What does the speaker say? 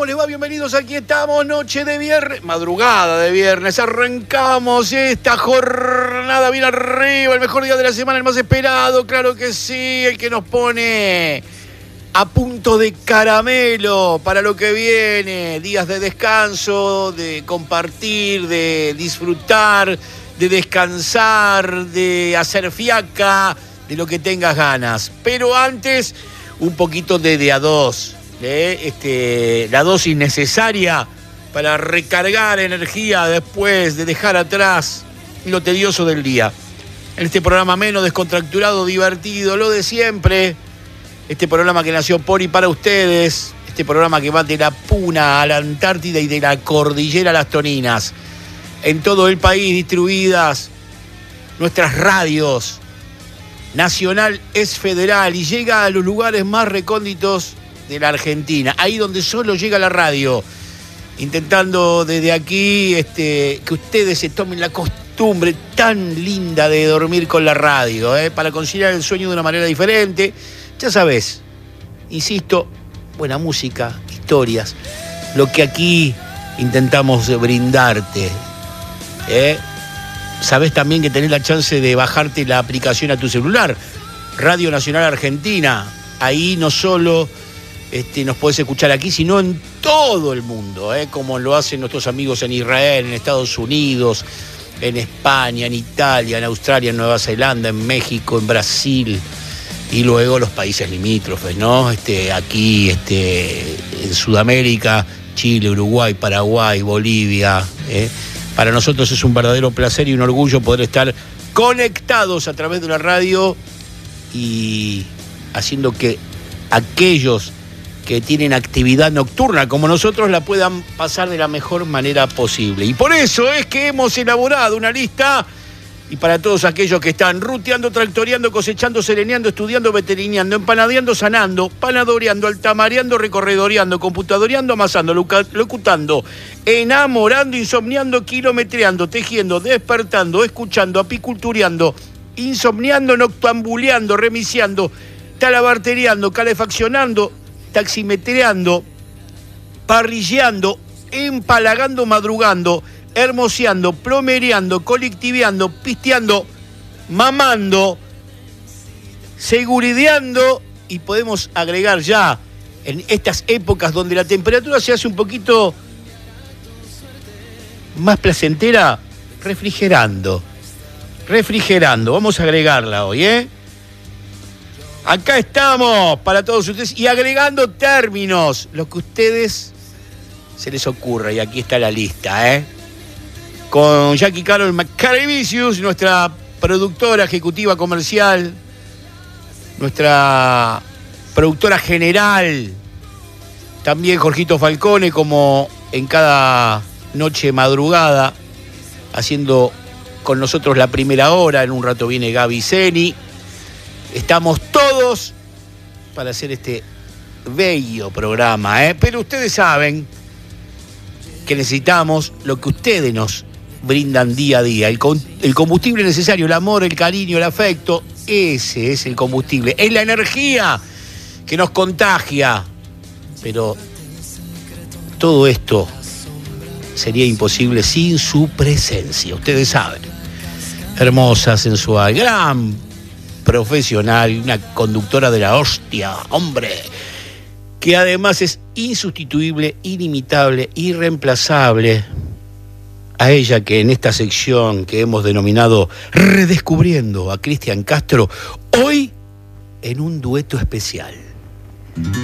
¿Cómo les va? Bienvenidos, aquí estamos, noche de viernes, madrugada de viernes, arrancamos esta jornada bien arriba, el mejor día de la semana, el más esperado, claro que sí, el que nos pone a punto de caramelo para lo que viene, días de descanso, de compartir, de disfrutar, de descansar, de hacer fiaca, de lo que tengas ganas. Pero antes, un poquito de A2, la dosis necesaria para recargar energía después de dejar atrás lo tedioso del día. En este programa menos descontracturado, divertido, lo de siempre. Este programa que nació por y para ustedes. Este programa que va de la Puna a la Antártida y de la Cordillera a las Toninas. En todo el país distribuidas nuestras radios. Nacional es federal y llega a los lugares más recónditos de la Argentina, ahí donde solo llega la radio, intentando desde aquí que ustedes se tomen la costumbre tan linda de dormir con la radio, para conciliar el sueño de una manera diferente. Ya sabes, insisto, buena música, historias, lo que aquí intentamos brindarte. Sabés también que tenés la chance de bajarte la aplicación a tu celular, Radio Nacional Argentina. Ahí no solo nos podés escuchar aquí, sino en todo el mundo, como lo hacen nuestros amigos en Israel, en Estados Unidos, en España, en Italia, en Australia, en Nueva Zelanda, en México, en Brasil, y luego los países limítrofes, ¿no? Aquí, en Sudamérica, Chile, Uruguay, Paraguay, Bolivia. Para nosotros es un verdadero placer y un orgullo poder estar conectados a través de la radio y haciendo que aquellos que tienen actividad nocturna como nosotros la puedan pasar de la mejor manera posible. Y por eso es que hemos elaborado una lista, y para todos aquellos que están ruteando, tractoreando, cosechando, sereneando, estudiando, veterineando, empanadeando, sanando, panadoreando, altamareando, recorredoreando, computadoreando, amasando, locutando, enamorando, insomniando, kilometreando, tejiendo, despertando, escuchando, apicultureando, insomniando, noctambuleando, remisiando, talabarteriando, calefaccionando, taximetreando, parrilleando, empalagando, madrugando, hermoseando, plomereando, colectiveando, pisteando, mamando, segurideando, y podemos agregar ya en estas épocas donde la temperatura se hace un poquito más placentera, refrigerando. Vamos a agregarla hoy, Acá estamos para todos ustedes y agregando términos, lo que a ustedes se les ocurra, y aquí está la lista, con Jackie Carol McCarevicius, nuestra productora ejecutiva comercial, nuestra productora general, también Jorgito Falcone, como en cada noche madrugada, haciendo con nosotros la primera hora. En un rato viene Gaby Zeni. Estamos todos para hacer este bello programa, pero ustedes saben que necesitamos lo que ustedes nos brindan día a día, el combustible necesario, el amor, el cariño, el afecto. Ese es el combustible, es la energía que nos contagia. Pero todo esto sería imposible sin su presencia, ustedes saben. Hermosa, sensual, gran profesional, una conductora de la hostia, hombre, que además es insustituible, inimitable, irreemplazable. A ella, que en esta sección que hemos denominado Redescubriendo a Cristian Castro, hoy en un dueto especial.